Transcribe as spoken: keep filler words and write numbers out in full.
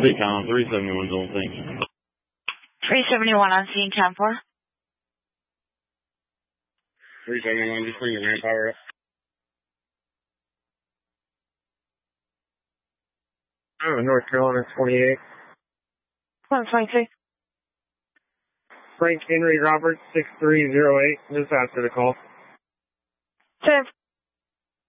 Decom, three seventy-one's on scene. three seventy-one on scene, ten four. three seventy-one, just bring your manpower up. Oh, North Carolina twenty-eight. one twenty-three. Frank Henry Roberts, six three zero eight. Just after the call. Sir,